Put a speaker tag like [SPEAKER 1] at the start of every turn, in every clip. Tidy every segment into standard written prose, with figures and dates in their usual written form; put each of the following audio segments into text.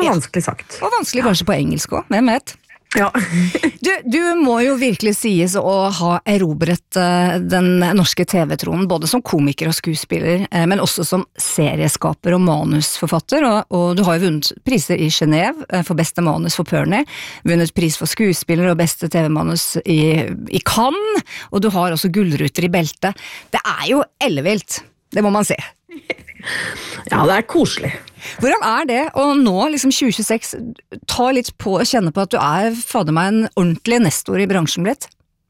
[SPEAKER 1] vanskelig sagt.
[SPEAKER 2] Og vanskelig kanskje på engelsk også, hvem vet?
[SPEAKER 1] Ja.
[SPEAKER 2] Du må jo virkelig sies å ha erobret den norske TV-tronen, både som komiker og skuespiller, men også som serieskaper og manusforfatter, og du har jo vunnet priser i Genève for beste manus for Pørni, vunnet pris for skuespiller og beste TV-manus i Cannes, og du har også gullruter i beltet. Det jo ellevilt, det må man se.
[SPEAKER 1] Ja, det koselig.
[SPEAKER 2] Hvordan det å nå, liksom 2026, ta litt på å kjenne på at du fader meg en ordentlig nestor i bransjen blitt?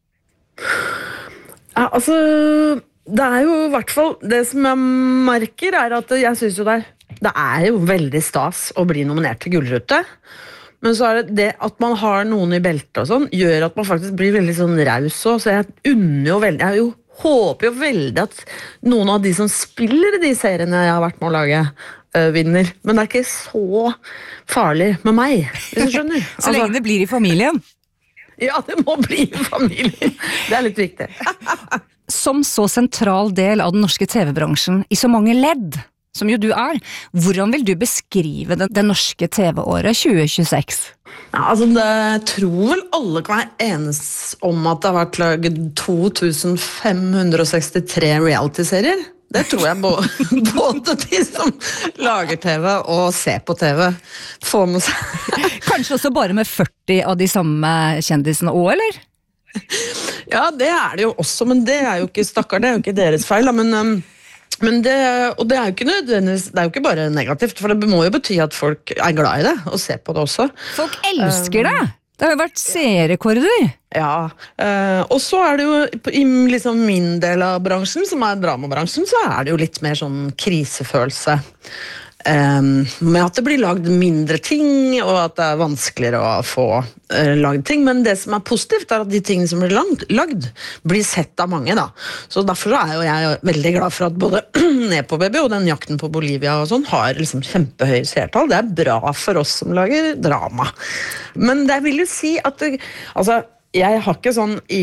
[SPEAKER 1] Ja, altså, det jo I hvert fall, det som jeg merker at jeg synes jo det jo veldig stas å bli nominert til gullrute, men så det at man har noen i beltet og sånn, gjør at man faktisk blir veldig sånn raus også, så jeg unner jo veldig, jeg håper jo veldig at noen av de som spiller I de seriene jeg har vært med å lage, vinner. Men det ikke så farlig med meg, hvis du skjønner.
[SPEAKER 2] Så lenge det blir I familien.
[SPEAKER 1] Ja, det må bli I familien. Det litt viktig.
[SPEAKER 2] Som så sentral del av den norske TV-bransjen, I så mange ledd, som jo du hvordan vil du beskrive det norske TV-året 2026?
[SPEAKER 1] Ja, altså jeg tror vel alle kan være enes om at det har vært laget 2563 reality-serier. Det tror jeg både de som lager TV og ser på TV får med seg.
[SPEAKER 2] Kanskje også bare med 40 av de samme kjendisene også, eller?
[SPEAKER 1] Ja, det det jo også, men det jo ikke stakkar, det jo ikke deres feil, da, men det, og det jo ikke nødvendigvis, det jo ikke bare negativt, for det må jo bety at folk glad I det, og ser på det også.
[SPEAKER 2] Folk elsker det! Det har jo vært seerrekorder.
[SPEAKER 1] Ja, og så det jo, I liksom min del av bransjen, som dramabransjen, så det jo litt mer sånn krisefølelse. Med at det blir lagd mindre ting, og at det vanskeligere å få lagd ting, men det som positivt at de tingene som blir lagd blir sett av mange da. Så derfor jo jeg veldig glad for at både Nepo Baby og den jakten på Bolivia og sånn har liksom kjempehøy seertall. Det bra for oss som lager drama. Men det vil jo si at altså, jeg har ikke sånn I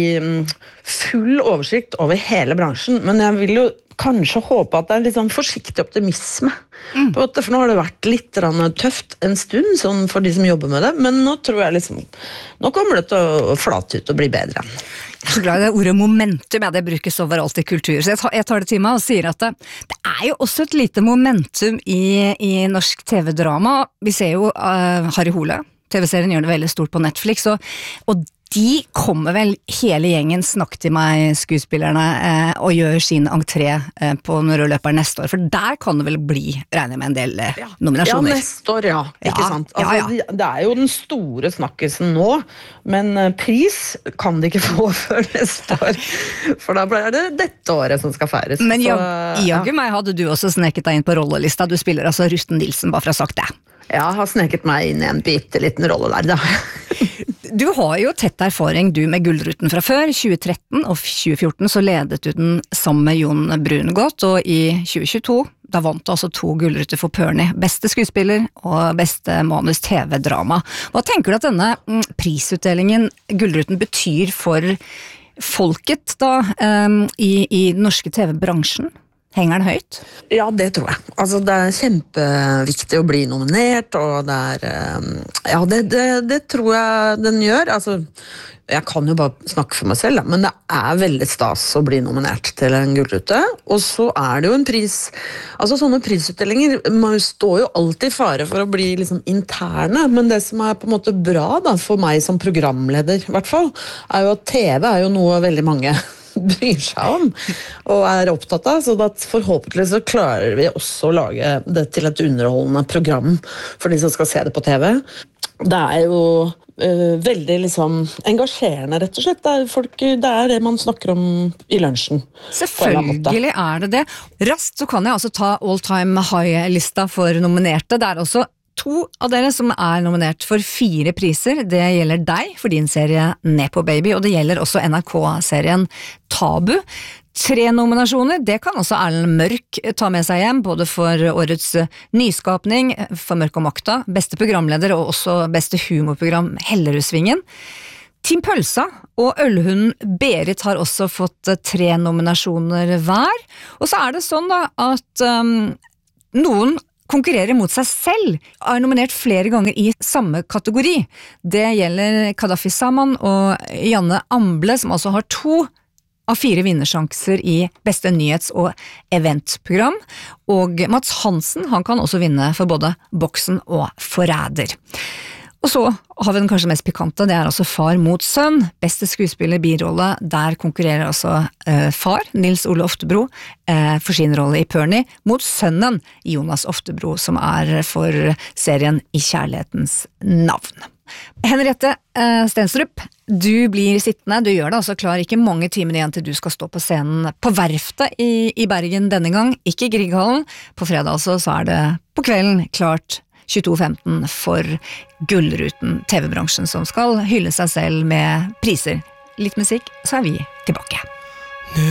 [SPEAKER 1] full oversikt over hele bransjen, men jeg vil jo kanskje håpe at det litt sånn forsiktig optimisme. For nå har det vært litt tøft en stund sånn for de som jobber med det, men nå tror jeg liksom, nå kommer det til å flate ut og bli bedre.
[SPEAKER 2] Jeg så glad I det ordet momentum, det brukes overalt I kultur, så jeg tar det til meg og sier at det jo også et lite momentum I norsk TV-drama. Vi ser jo Harry Hole, TV-serien gjør det veldig stort på Netflix, og de kommer vel hele gjengen snakk til meg, skuespillerne, og gjør sin entré på Når du løper neste år, for der kan det vel bli, regner med en del nominasjoner.
[SPEAKER 1] Ja, neste år, ja. Ikke sant? Altså, det jo den store snakkesen nå, men pris kan de ikke få før neste år, for da blir det dette året som skal feires.
[SPEAKER 2] Men jaggu meg hadde du også sneket deg inn på rollelista, du spiller altså Rusten Nilsen, bare for å ha sagt det.
[SPEAKER 1] Ja, jeg har sneket meg inn I en bitteliten rolle der, da.
[SPEAKER 2] Du har jo tett erfaring du med gullruten fra før. 2013 og 2014 så ledet du den sammen med Jon Brungot, og I 2022 da vant du altså 2 gullruter for Pørni, beste skuespiller og beste manus TV-drama. Hva tenker du at denne prisutdelingen gullruten betyr for folket da I den norske TV-bransjen? Henger den høyt?
[SPEAKER 1] Ja, det tror jeg. Altså, det kjempeviktig å bli nominert, og det ja, det tror jeg den gjør. Altså, jeg kan jo bare snakke for meg selv, men det veldig stas å bli nominert til en gullrute, og så det jo en pris, altså sånne prisutdelinger, man står jo alltid I fare for å bli liksom interne, men det som på en måte bra da, for meg som programleder, I hvert fall, jo at TV jo noe veldig mange bryr seg om og opptatt av, så at forhåpentlig så klarer vi også å lage det til et underholdende program for de som skal se det på TV. Det jo veldig liksom engasjerende rett og slett. Det det man snakker om I lunsjen.
[SPEAKER 2] Selvfølgelig det det. Raskt så kan jeg altså ta all time high-lista for nominerte. Det også 2 av dere som nominert for 4 priser. Det gjelder deg for din serie Nepo Baby, og det gjelder også NRK-serien Tabu. 3 nominasjoner, det kan også Erlend Mørk ta med seg hjem, både for årets nyskapning, for Mørk og Makta, beste programleder og også beste humorprogram Hellerusvingen. Team Pølsa og Ølhunden Berit har også fått 3 nominasjoner hver, og så det sånn da at noen konkurrerer mot seg selv, er nominert flere ganger i samme kategori. Det gjelder Kadafi Saman og Janne Amble, som altså har 2 av 4 vinnersjanser i beste nyhets- og eventprogram, og Mats Hansen, han kan også vinne for både Boksen og Forræder. Og så har vi den kanskje mest pikante, det er altså Far mot sønn, beste skuespiller birolle, der konkurrerer altså far, Nils Ole Oftebro, for sin rolle i Pernie, mot sønnen Jonas Oftebro, som er for serien I kjærlighetens navn. Henriette Stenstrup, du blir sittende, du gjør det altså klar, ikke mange timer igjen til du skal stå på scenen på Verftet i Bergen denne gang, ikke i Grieghallen. På fredag altså, så er det på kvelden klart 22.15 for Gullruten, TV-bransjen som skal hylle seg selv med priser. Litt musikk, så er vi tilbake.